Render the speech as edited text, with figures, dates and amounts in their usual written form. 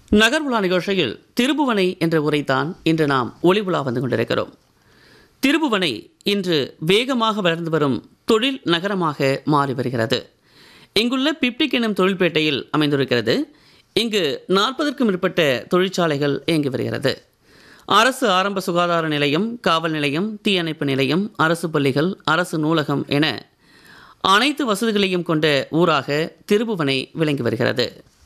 நகர் உலா நிகழ்ச்சியில் திருபுவனை என்ற உரைத்தான் இன்று நாம் ஒளி உலா வந்து கொண்டிருக்கிறோம். திருபுவனை இன்று வேகமாக வளர்ந்து வரும் தொழில் நகரமாக மாறி வருகிறது. இங்குள்ள பிப்டிக் எனும் தொழில்பேட்டையில் அமைந்திருக்கிறது. இங்கு 40க்கும் மேற்பட்ட தொழிற்சாலைகள் இயங்கி வருகிறது. அரசு ஆரம்ப சுகாதார நிலையம், காவல் நிலையம், தீயணைப்பு நிலையம், அரசு பள்ளிகள், அரசு நூலகம் என அனைத்து வசதிகளையும் கொண்ட ஊராக திருபுவனை விளங்கி வருகிறது.